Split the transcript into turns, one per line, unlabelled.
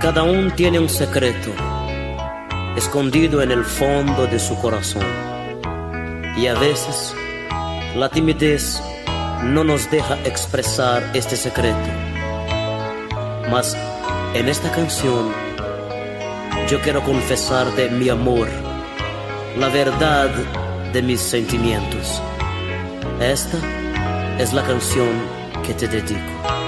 Cada uno tiene un secreto escondido en el fondo de su corazón. Y a veces la timidez no nos deja expresar este secreto. Mas en esta canción yo quiero confesarte mi amor, la verdad de mis sentimientos. Esta es la canción que te dedico.